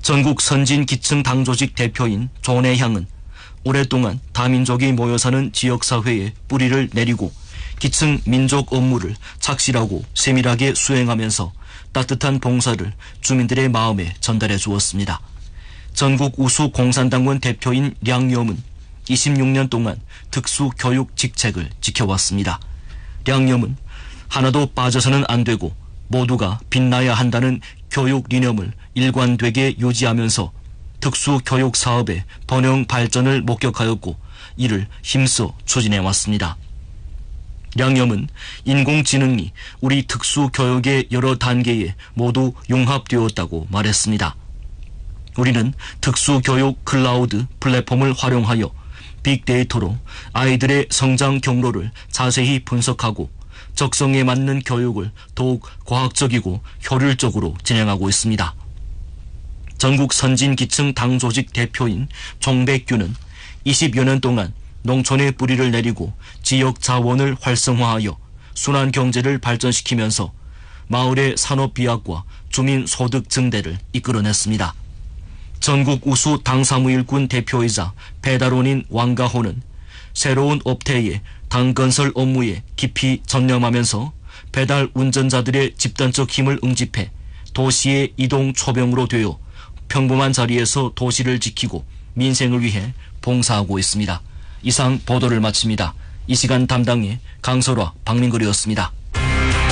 전국 선진기층 당조직 대표인 존혜향은 오랫동안 다민족이 모여 사는 지역사회에 뿌리를 내리고 기층 민족 업무를 착실하고 세밀하게 수행하면서 따뜻한 봉사를 주민들의 마음에 전달해 주었습니다. 전국 우수 공산당원 대표인 량염은 26년 동안 특수교육 직책을 지켜왔습니다. 량염은 하나도 빠져서는 안 되고 모두가 빛나야 한다는 교육 리념을 일관되게 유지하면서 특수교육 사업의 번영 발전을 목격하였고 이를 힘써 추진해왔습니다. 량염은 인공지능이 우리 특수교육의 여러 단계에 모두 융합되었다고 말했습니다. 우리는 특수교육 클라우드 플랫폼을 활용하여 빅데이터로 아이들의 성장 경로를 자세히 분석하고 적성에 맞는 교육을 더욱 과학적이고 효율적으로 진행하고 있습니다. 전국 선진기층 당조직 대표인 종백규는 20여 년 동안 농촌에 뿌리를 내리고 지역 자원을 활성화하여 순환 경제를 발전시키면서 마을의 산업 비약과 주민 소득 증대를 이끌어냈습니다. 전국 우수 당사무일군 대표이자 배달원인 왕가호는 새로운 업태의 당건설 업무에 깊이 전념하면서 배달 운전자들의 집단적 힘을 응집해 도시의 이동 초병으로 되어 평범한 자리에서 도시를 지키고 민생을 위해 봉사하고 있습니다. 이상 보도를 마칩니다. 이 시간 담당의 강설화, 박민걸이었습니다.